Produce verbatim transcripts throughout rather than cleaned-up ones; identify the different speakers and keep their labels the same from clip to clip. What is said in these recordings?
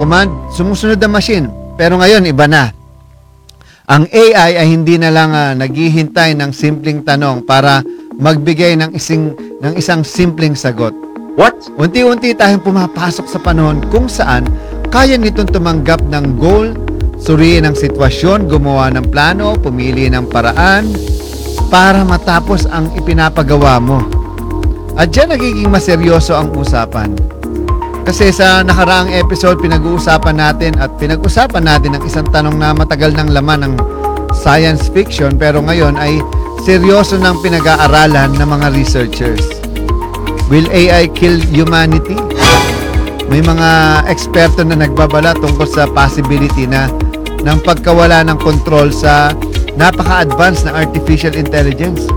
Speaker 1: command, sumusunod ang machine. Pero ngayon, iba na. Ang A I ay hindi na lang uh, naghihintay ng simpleng tanong para magbigay ng ising ng isang simpleng sagot.
Speaker 2: What?
Speaker 1: Unti-unti tayong pumapasok sa panahon kung saan kaya nitong tumanggap ng goal, suriin ang sitwasyon, gumawa ng plano, pumili ng paraan para matapos ang ipinapagawa mo. At diyan nagiging maseryoso ang usapan. Kasi sa nakaraang episode, pinag-uusapan natin at pinag-usapan natin ang isang tanong na matagal ng laman ng science fiction pero ngayon ay seryoso ng pinag-aaralan ng mga researchers. Will A I kill humanity? May mga eksperto na nagbabala tungkol sa possibility na ng pagkawala ng control sa napaka-advanced na artificial intelligence.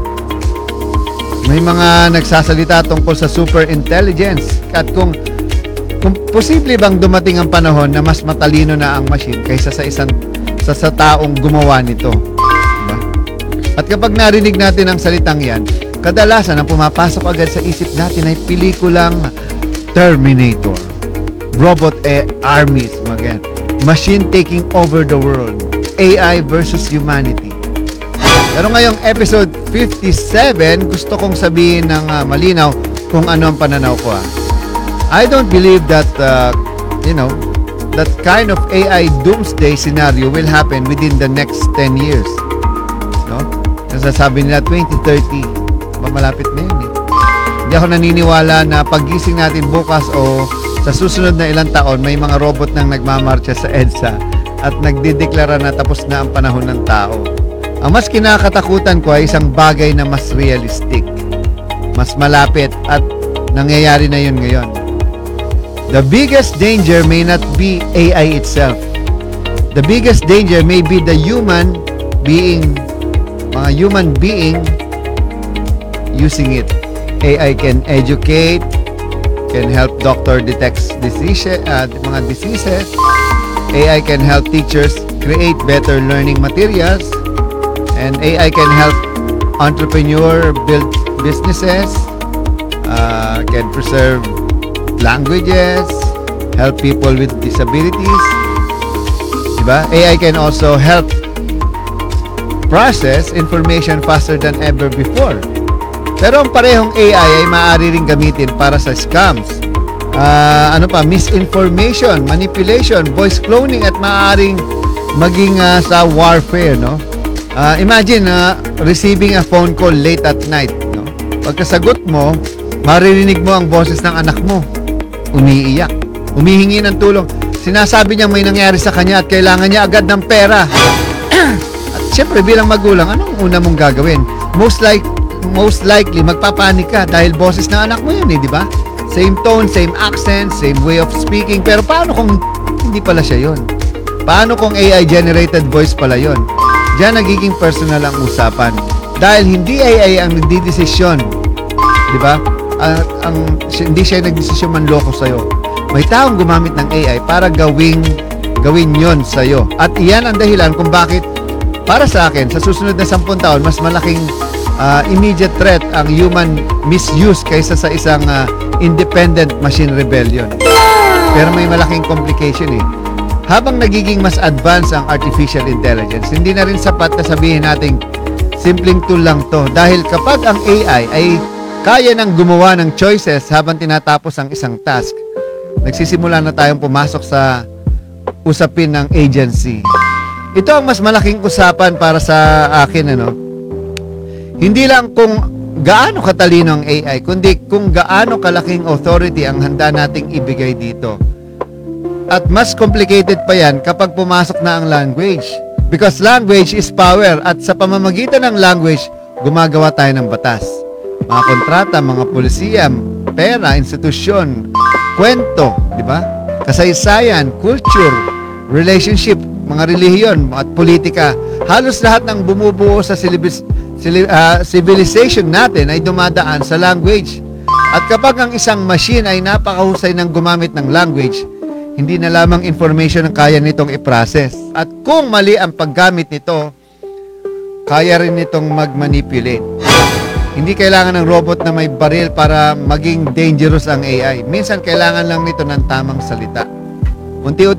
Speaker 1: May mga nagsasalita tungkol sa super intelligence at kung kung posible bang dumating ang panahon na mas matalino na ang machine kaysa sa isang sa, sa taong gumawa nito. Diba? At kapag narinig natin ang salitang yan, kadalasan ang pumapasok agad sa isip natin ay pelikulang Terminator, robot e armies, again, machine taking over the world, A I versus humanity. Pero ngayong episode fifty-seven, gusto kong sabihin ng uh, malinaw kung ano ang pananaw ko. Ah. I don't believe that, uh, you know, that kind of A I doomsday scenario will happen within the next ten years. No? Nasasabi nila twenty thirty. Malapit na yun eh. Hindi ako naniniwala na paggising natin bukas o sa susunod na ilang taon, may mga robot nang nagmamarcha sa EDSA at nagdideklara na tapos na ang panahon ng tao. Ang mas kinakatakutan ko ay isang bagay na mas realistic, mas malapit at nangyayari na yun ngayon. The biggest danger may not be A I itself. The biggest danger may be the human being, mga human being using it. A I can educate, can help doctor detect disease, uh, mga diseases. A I can help teachers create better learning materials. And A I can help entrepreneur build businesses, uh, can preserve languages, help people with disabilities. Diba? A I can also help process information faster than ever before. Pero ang parehong A I ay maaari ring gamitin para sa scams, uh, ano pa, misinformation, manipulation, voice cloning at maaaring maging uh, sa warfare, no? Uh, imagine uh, receiving a phone call late at night, no? Pagkasagot mo, maririnig mo ang boses ng anak mo. Umiiyak, humihingi ng tulong. Sinasabi niya may nangyari sa kanya at kailangan niya agad ng pera. At syempre bilang magulang, anong una mong gagawin? Most like most likely magpapanik ka dahil boses ng anak mo yun eh, di ba? Same tone, same accent, same way of speaking. Pero paano kung hindi pala siya yun? Paano kung A I generated voice pala yun? Diyan nagiging personal ang usapan. Dahil hindi A I ang nagdidesisyon, di ba? Uh, ang, hindi siya nagdesisyon manloko sa'yo. May taong gumamit ng A I para gawing, gawin yon sa'yo. At iyan ang dahilan kung bakit, para sa akin, sa susunod na sampung taon, mas malaking uh, immediate threat ang human misuse kaysa sa isang uh, independent machine rebellion. Pero may malaking complication eh. Habang nagiging mas advanced ang artificial intelligence, hindi na rin sapat na sabihin natin simpleng tool lang to. Dahil kapag ang A I ay kaya nang gumawa ng choices habang tinatapos ang isang task, nagsisimula na tayong pumasok sa usapin ng agency. Ito ang mas malaking usapan para sa akin, ano? Hindi lang kung gaano katalino ang A I, kundi kung gaano kalaking authority ang handa nating ibigay dito. At mas complicated pa yan kapag pumasok na ang language. Because language is power at sa pamamagitan ng language, gumagawa tayo ng batas. Mga kontrata, mga polisiya, pera, institusyon, kwento, di ba? Kasaysayan, culture, relationship, mga relihiyon at politika. Halos lahat ng bumubuo sa silibis, silib, uh, civilization natin ay dumadaan sa language. At kapag ang isang machine ay napakahusay ng gumamit ng language, hindi na lamang information ang kaya nitong i-process. At kung mali ang paggamit nito, kaya rin nitong mag-manipulate. Hindi kailangan ng robot na may baril para maging dangerous ang A I. Minsan kailangan lang nito ng tamang salita. Unti-unti